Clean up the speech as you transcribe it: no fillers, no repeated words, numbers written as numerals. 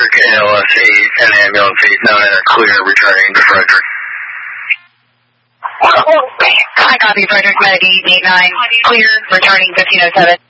KLS 8 and ambulance 89 are clear returning to Frederick. I copy Frederick, Med 889, clear, returning 1507.